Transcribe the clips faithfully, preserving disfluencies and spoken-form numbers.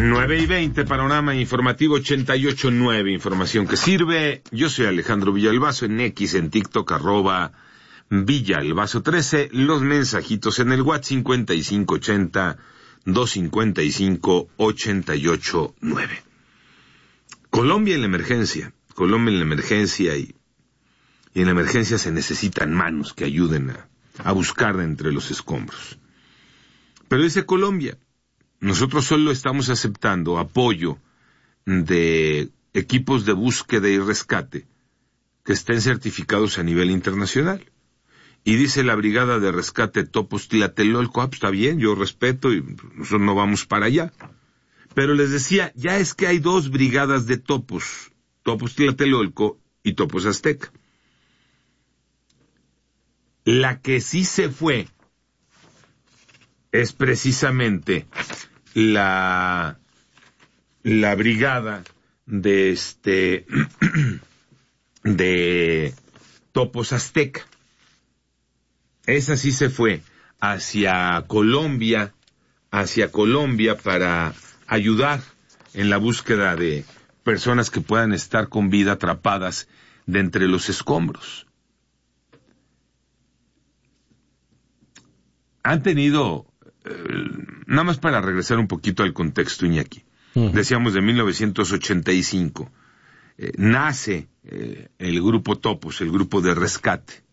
nueve y veinte, panorama informativo ochenta y ocho punto nueve, información que sirve. Yo soy Alejandro Villalbazo, en X, en TikTok, arroba Villalbazo trece, los mensajitos en el WhatsApp cincuenta y cinco ochenta, doscientos cincuenta y cinco, ochenta y ocho nueve. Colombia en la emergencia, Colombia en la emergencia y, y en la emergencia se necesitan manos que ayuden a, a buscar entre los escombros. Pero dice Colombia, nosotros solo estamos aceptando apoyo de equipos de búsqueda y rescate que estén certificados a nivel internacional. Y dice la Brigada de Rescate Topos Tlatelolco, ah, pues está bien, yo respeto y nosotros no vamos para allá. Pero les decía, ya es que hay dos brigadas de topos, Topos Tlatelolco y Topos Azteca. La que sí se fue es precisamente la la brigada de este de Topos Azteca. Esa sí se fue hacia Colombia, hacia Colombia para ayudar en la búsqueda de personas que puedan estar con vida atrapadas de entre los escombros. Han tenido, eh, nada más para regresar un poquito al contexto, Iñaki, uh-huh. Decíamos de mil novecientos ochenta y cinco, eh, nace eh, el grupo Topos, el grupo de rescate.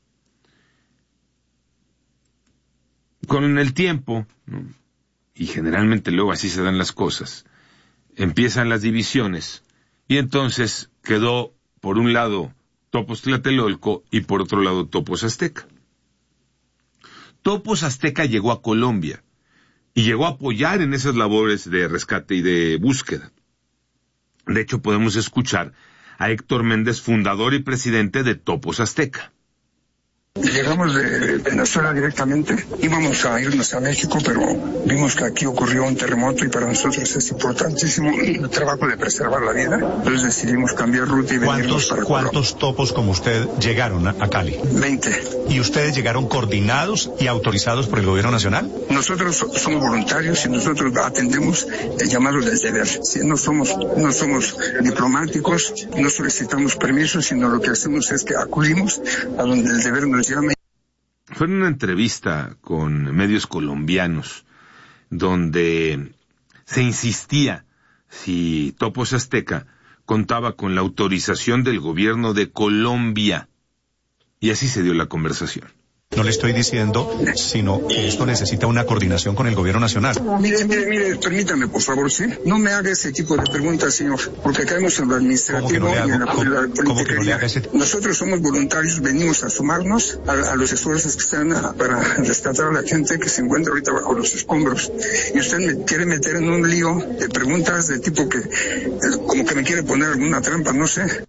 Con el tiempo, ¿no? Y generalmente luego así se dan las cosas, empiezan las divisiones, y entonces quedó por un lado Topos Tlatelolco y por otro lado Topos Azteca. Topos Azteca llegó a Colombia y llegó a apoyar en esas labores de rescate y de búsqueda. De hecho, podemos escuchar a Héctor Méndez, fundador y presidente de Topos Azteca. Llegamos de Venezuela directamente, íbamos a irnos a México, pero vimos que aquí ocurrió un terremoto y para nosotros es importantísimo el trabajo de preservar la vida, entonces decidimos cambiar ruta y venirnos para Colombia. ¿Cuántos topos como usted llegaron a, a Cali? veinte. ¿Y ustedes llegaron coordinados y autorizados por el gobierno nacional? Nosotros somos voluntarios y nosotros atendemos el llamado del deber. ¿Sí? No somos, no somos diplomáticos, no solicitamos permisos, sino lo que hacemos es que acudimos a donde el deber nos llame. Fue en una entrevista con medios colombianos donde se insistía si Topos Azteca contaba con la autorización del gobierno de Colombia. Y así se dio la conversación. No le estoy diciendo, sino que esto necesita una coordinación con el gobierno nacional. Mire, mire, mire, permítame, por favor, ¿sí? No me haga ese tipo de preguntas, señor, porque caemos en lo administrativo no y en la, ¿Cómo, la ¿cómo que no le haga ese... Nosotros somos voluntarios, venimos a sumarnos a, a los esfuerzos que están a, para rescatar a la gente que se encuentra ahorita bajo los escombros. Y usted me quiere meter en un lío de preguntas de tipo que, eh, como que me quiere poner alguna trampa, no sé.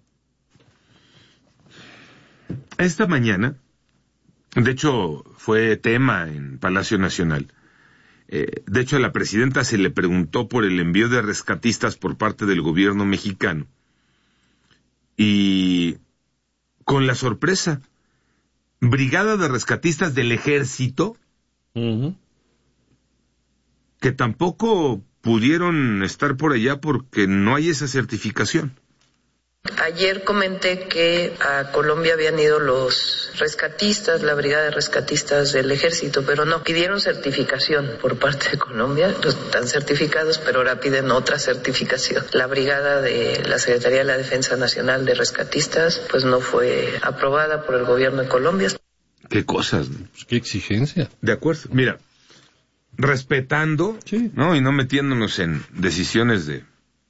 Esta mañana, de hecho, fue tema en Palacio Nacional. Eh, de hecho, a la presidenta se le preguntó por el envío de rescatistas por parte del gobierno mexicano. Y con la sorpresa, brigada de rescatistas del ejército, uh-huh. que tampoco pudieron estar por allá porque no hay esa certificación. Ayer comenté que a Colombia habían ido los rescatistas, la brigada de rescatistas del ejército, pero no, pidieron certificación por parte de Colombia, están certificados, pero ahora piden otra certificación. La brigada de la Secretaría de la Defensa Nacional de Rescatistas, pues no fue aprobada por el gobierno de Colombia. ¿Qué cosas? ¿No? Pues qué exigencia. De acuerdo, mira, respetando, sí, ¿no? Y no metiéndonos en decisiones de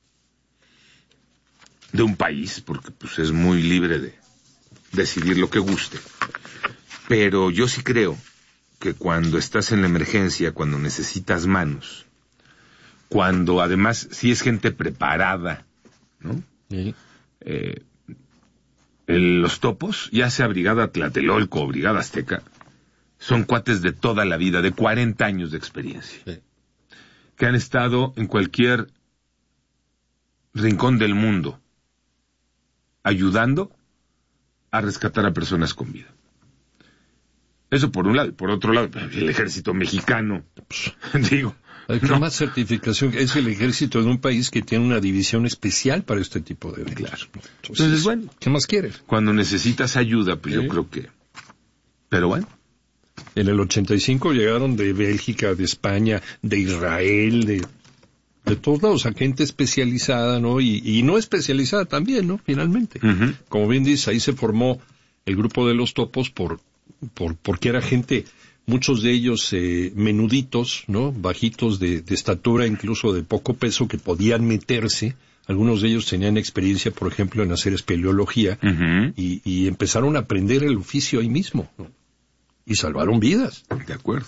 de un país, porque pues es muy libre de decidir lo que guste. Pero yo sí creo que cuando estás en la emergencia, cuando necesitas manos, cuando además si es gente preparada, ¿no? Sí. Eh, el, los topos, ya sea Brigada Tlatelolco o Brigada Azteca, son cuates de toda la vida, de cuarenta años de experiencia, sí, que han estado en cualquier rincón del mundo ayudando a rescatar a personas con vida. Eso por un lado. Por otro lado, el ejército mexicano, digo, Hay que No. más certificación. Es el ejército de un país que tiene una división especial para este tipo de eventos. Claro. ¿no? Entonces, Entonces, bueno. ¿qué más quieres? Cuando necesitas ayuda, pues Sí. yo creo que... Pero bueno. En el ochenta y cinco llegaron de Bélgica, de España, de Israel, de, de todos lados, a gente especializada, ¿no? Y, y no especializada también, ¿no? Finalmente. Ujú. Como bien dices, ahí se formó el grupo de los topos por, por porque era gente, muchos de ellos eh, menuditos, ¿no? Bajitos de, de estatura, incluso de poco peso, que podían meterse. Algunos de ellos tenían experiencia, por ejemplo, en hacer espeleología, Ujú. y, y empezaron a aprender el oficio ahí mismo, ¿no? Y salvaron vidas. De acuerdo.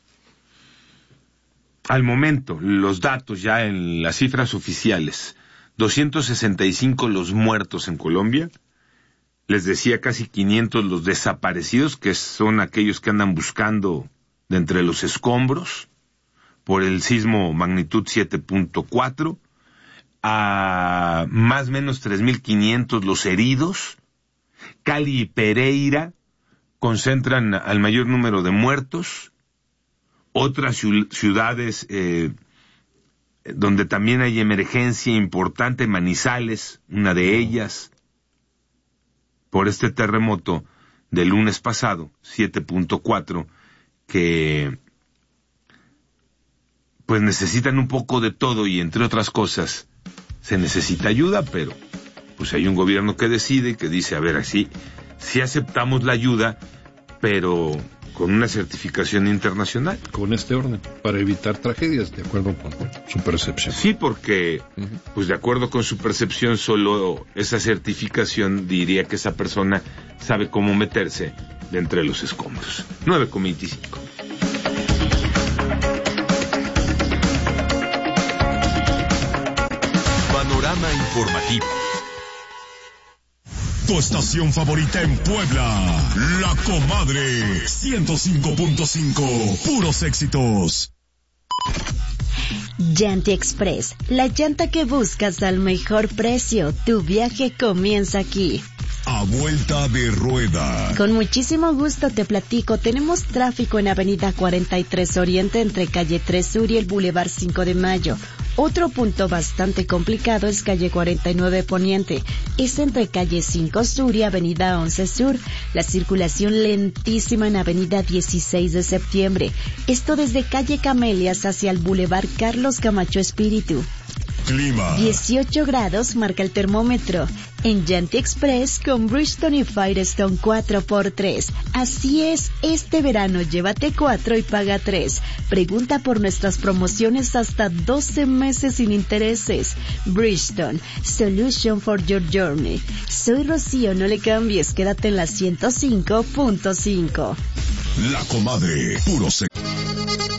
Al momento, los datos ya en las cifras oficiales, doscientos sesenta y cinco los muertos en Colombia, les decía casi quinientos los desaparecidos, que son aquellos que andan buscando de entre los escombros por el sismo magnitud siete punto cuatro, a más o menos tres mil quinientos los heridos. Cali y Pereira concentran al mayor número de muertos. Otras ciudades eh, donde también hay emergencia importante, Manizales, una de ellas, por este terremoto del lunes pasado, siete punto cuatro, que pues necesitan un poco de todo y entre otras cosas se necesita ayuda, pero pues hay un gobierno que decide y que dice, a ver, así, sí aceptamos la ayuda, pero con una certificación internacional. Con este orden, para evitar tragedias, de acuerdo con su percepción. Sí, porque, pues de acuerdo con su percepción, solo esa certificación diría que esa persona sabe cómo meterse de entre los escombros. nueve con veinticinco. Panorama informativo. Tu estación favorita en Puebla, La Comadre, ciento cinco punto cinco, puros éxitos. Llanti Express, la llanta que buscas al mejor precio. Tu viaje comienza aquí. A vuelta de rueda. Con muchísimo gusto te platico, tenemos tráfico en Avenida cuarenta y tres Oriente entre Calle tres Sur y el Boulevard cinco de Mayo. Otro punto bastante complicado es Calle cuarenta y nueve Poniente. Es entre Calle cinco Sur y Avenida once Sur. La circulación lentísima en Avenida dieciséis de Septiembre. Esto desde Calle Camelias hacia el Boulevard Carlos Camacho Espíritu. Clima. dieciocho grados marca el termómetro. En Llanti Express con Bridgestone y Firestone cuatro por tres. Así es, este verano llévate cuatro y paga tres. Pregunta por nuestras promociones hasta doce meses sin intereses. Bridgestone, Solution for Your Journey. Soy Rocío, no le cambies, quédate en la ciento cinco punto cinco. La Comadre, puros éxitos.